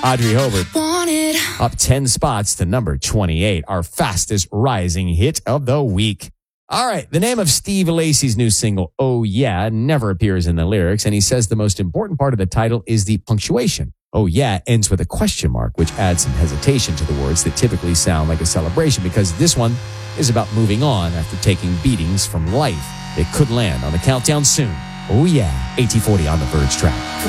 Audrey Hobart up 10 spots to number 28, our fastest rising hit of the week. All right, the name of Steve Lacy's new single, Oh Yeah, never appears in the lyrics, and he says the most important part of the title is the punctuation. Oh Yeah ends with a question mark, which adds some hesitation to the words that typically sound like a celebration, because this one is about moving on after taking beatings from life. It could land on the countdown soon. Oh Yeah, AT40 on the Verge track.